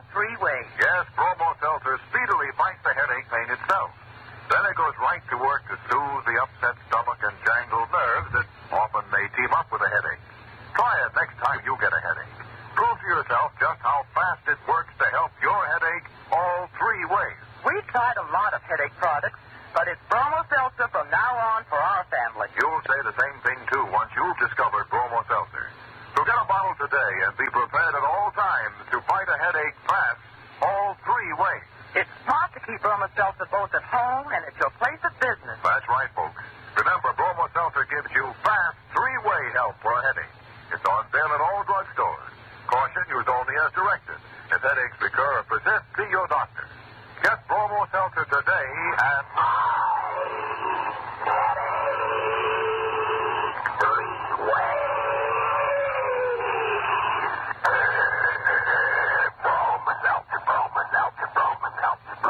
three ways. Yes, Bromo Seltzer speedily fights the headache pain itself. Then it goes right to work to soothe the upset stomach and jangled nerves that often may team up with a headache. Try it next time you get a headache. Prove to yourself just how fast it works to help your headache all three ways. We've tried a lot of headache products, but it's Bromo Seltzer from now on for our family. You'll say the same thing, too, once you've discovered Bromo Seltzer. So get a bottle today and be prepared at all times to fight a headache fast all three ways. It's smart to keep Bromo Seltzer both at home and at your place of business. That's right, folks. Remember, Bromo Seltzer gives you fast three-way help for a headache. It's on sale in all drugstores. Caution, use only as directed. If headaches recur or persist, see your doctor. Get Bromo Seltzer today and